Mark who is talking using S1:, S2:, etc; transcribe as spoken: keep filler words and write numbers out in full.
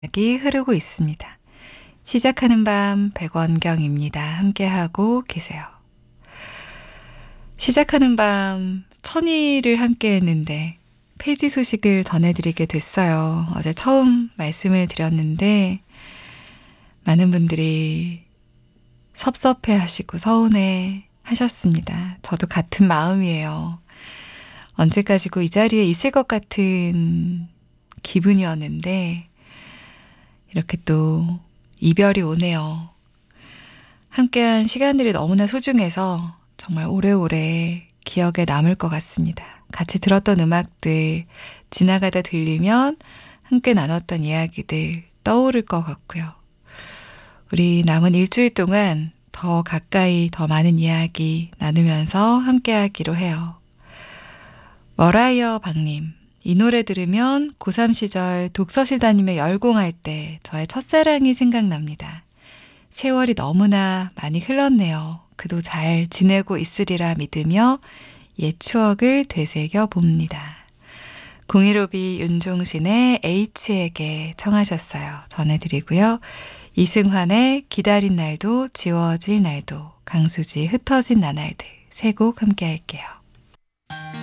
S1: 이 흐르고 있습니다. 시작하는 밤 백원경입니다. 함께하고 계세요. 시작하는 밤 천일을 함께 했는데 폐지 소식을 전해드리게 됐어요. 어제 처음 말씀을 드렸는데 많은 분들이 섭섭해 하시고 서운해 하셨습니다. 저도 같은 마음이에요. 언제까지고 이 자리에 있을 것 같은 기분이었는데 이렇게 또 이별이 오네요. 함께한 시간들이 너무나 소중해서 정말 오래오래 기억에 남을 것 같습니다. 같이 들었던 음악들 지나가다 들리면 함께 나눴던 이야기들 떠오를 것 같고요. 우리 남은 일주일 동안 더 가까이 더 많은 이야기 나누면서 함께하기로 해요. 머라이어 박님, 이 노래 들으면 고삼 시절 독서실 다니며 열공할 때 저의 첫사랑이 생각납니다. 세월이 너무나 많이 흘렀네요. 그도 잘 지내고 있으리라 믿으며 옛 추억을 되새겨 봅니다. 공일오비 윤종신의 H에게 청하셨어요. 전해드리고요. 이승환의 기다린 날도 지워질 날도 강수지 흩어진 나날들 세 곡 함께 할게요.